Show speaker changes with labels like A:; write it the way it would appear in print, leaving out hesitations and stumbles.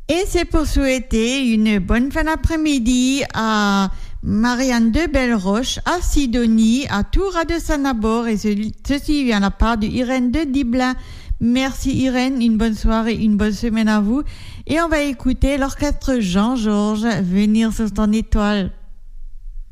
A: Et c'est pour souhaiter une bonne fin d'après-midi à Marianne de Belleroche, à Sidonie, à Toura de Sanabor, et ceci vient de la part de Irène de Diblin. Merci Irène, une bonne soirée, une bonne semaine à vous. Et on va écouter l'orchestre Jean-Georges venir sur ton étoile.